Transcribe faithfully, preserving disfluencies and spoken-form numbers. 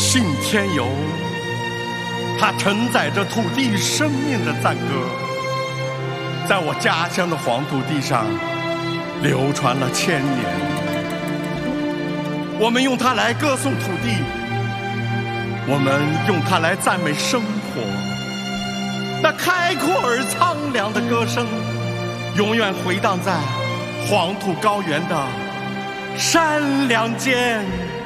信天游，它承载着土地生命的赞歌，在我家乡的黄土地上流传了千年。我们用它来歌颂土地，我们用它来赞美生活。那开阔而苍凉的歌声，永远回荡在黄土高原的山梁间。